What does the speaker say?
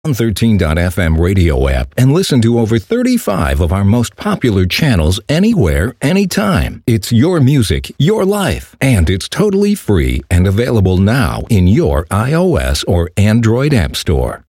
13.fm radio app and listen to over 35 of our most popular channels anywhere, anytime. It's your music, your life, and it's totally free and available now in your iOS or Android app store.